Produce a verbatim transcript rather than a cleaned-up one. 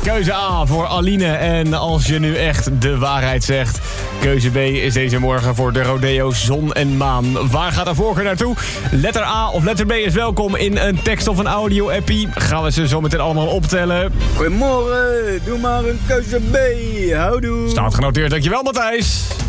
Keuze A voor Aline. En als je nu echt de waarheid zegt... Keuze B is deze morgen voor de Rodeo Zon en Maan. Waar gaat de voorkeur naartoe? Letter A of letter B is welkom in een tekst of een audio-appie. Gaan we ze zo meteen allemaal optellen. Goedemorgen, doe maar een keuze B. Houdoe. Staat genoteerd, dankjewel Matthijs.